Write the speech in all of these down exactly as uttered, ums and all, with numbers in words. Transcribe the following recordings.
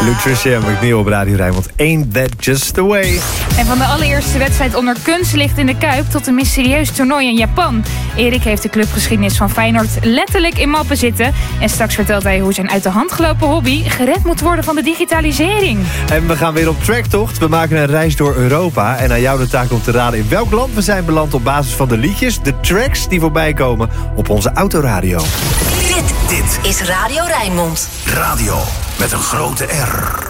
Lutricia en McNeil op Radio Rijnmond. Ain't that just the way? En van de allereerste wedstrijd onder kunstlicht in de Kuip tot een mysterieus toernooi in Japan. Erik heeft de clubgeschiedenis van Feyenoord letterlijk in mappen zitten. En straks vertelt hij hoe zijn uit de hand gelopen hobby gered moet worden van de digitalisering. En we gaan weer op tracktocht. We maken een reis door Europa. En aan jou de taak om te raden in welk land we zijn beland op basis van de liedjes, de tracks die voorbij komen op onze autoradio. Dit, dit is Radio Rijnmond. Radio met een grote R.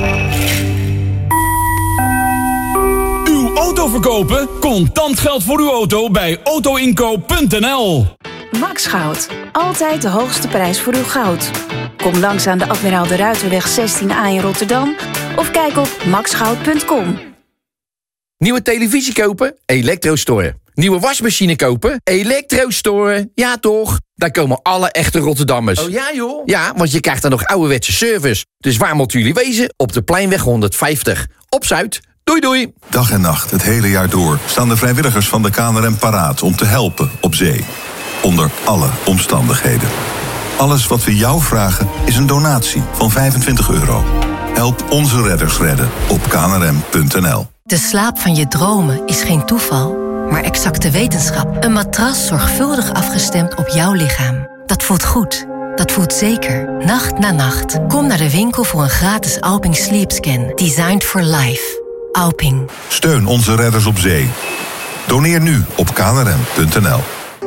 Uw auto verkopen? Contant geld voor uw auto bij autoinkoop punt n l. Max Goud. Altijd de hoogste prijs voor uw goud. Kom langs aan de Admiraal de Ruiterweg zestien A in Rotterdam of kijk op max goud punt com. Nieuwe televisie kopen? Elektrostore. Nieuwe wasmachine kopen? Elektrostore. Ja toch? Daar komen alle echte Rotterdammers. Oh ja joh? Ja, want je krijgt dan nog ouderwetse service. Dus waar moeten jullie wezen? Op de Pleinweg honderdvijftig. Op Zuid. Doei doei. Dag en nacht, het hele jaar door, staan de vrijwilligers van de K N R M paraat om te helpen op zee. Onder alle omstandigheden. Alles wat we jou vragen is een donatie van vijfentwintig euro. Help onze redders redden op k n r m punt n l. De slaap van je dromen is geen toeval, maar exacte wetenschap. Een matras zorgvuldig afgestemd op jouw lichaam. Dat voelt goed. Dat voelt zeker. Nacht na nacht. Kom naar de winkel voor een gratis Alping Sleep Scan. Designed for life. Alping. Steun onze redders op zee. Doneer nu op k n r m punt n l.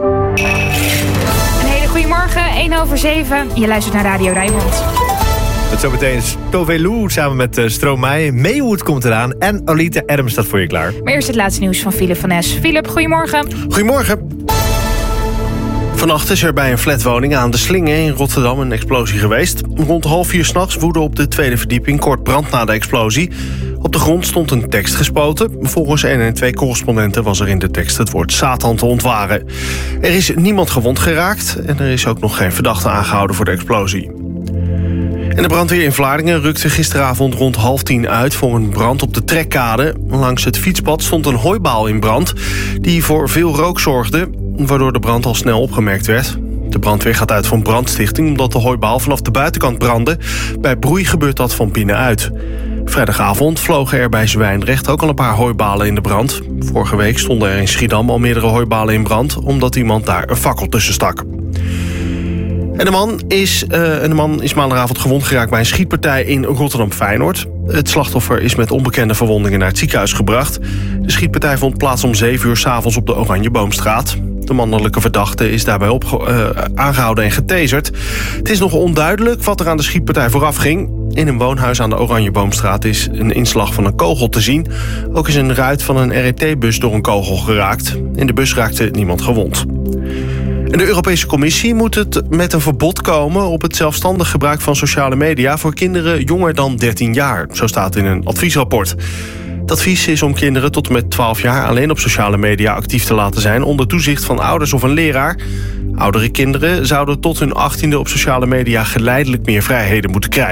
Een hele goede morgen, één over zeven. Je luistert naar Radio Rijnmond. Met zometeen Tovelou samen met uh, Stromae. Maywood komt eraan en Olita Adams staat voor je klaar. Maar eerst het laatste nieuws van Philip van Es. Philip, goedemorgen. Goedemorgen. Vannacht is er bij een flatwoning aan de Slinge in Rotterdam een explosie geweest. Rond half vier 's nachts woedde op de tweede verdieping kort brand na de explosie. Op de grond stond een tekst gespoten. Volgens een en twee correspondenten was er in de tekst het woord Satan te ontwaren. Er is niemand gewond geraakt en er is ook nog geen verdachte aangehouden voor de explosie. En de brandweer in Vlaardingen rukte gisteravond rond half tien uit voor een brand op de Trekkade. Langs het fietspad stond een hooibaal in brand die voor veel rook zorgde, waardoor de brand al snel opgemerkt werd. De brandweer gaat uit van brandstichting omdat de hooibaal vanaf de buitenkant brandde. Bij broei gebeurt dat van binnenuit. Vrijdagavond vlogen er bij Zwijndrecht ook al een paar hooibalen in de brand. Vorige week stonden er in Schiedam al meerdere hooibalen in brand, omdat iemand daar een fakkel tussen stak. En de man is, uh, een man is maandagavond gewond geraakt bij een schietpartij in Rotterdam-Feyenoord. Het slachtoffer is met onbekende verwondingen naar het ziekenhuis gebracht. De schietpartij vond plaats om zeven uur 's avonds op de Oranjeboomstraat. De mannelijke verdachte is daarbij op, uh, aangehouden en getaserd. Het is nog onduidelijk wat er aan de schietpartij vooraf ging. In een woonhuis aan de Oranjeboomstraat is een inslag van een kogel te zien. Ook is een ruit van een R E T-bus door een kogel geraakt. In de bus raakte niemand gewond. En de Europese Commissie moet het met een verbod komen op het zelfstandig gebruik van sociale media voor kinderen jonger dan dertien jaar. Zo staat in een adviesrapport. Het advies is om kinderen tot en met twaalf jaar alleen op sociale media actief te laten zijn onder toezicht van ouders of een leraar. Oudere kinderen zouden tot hun achttiende op sociale media geleidelijk meer vrijheden moeten krijgen.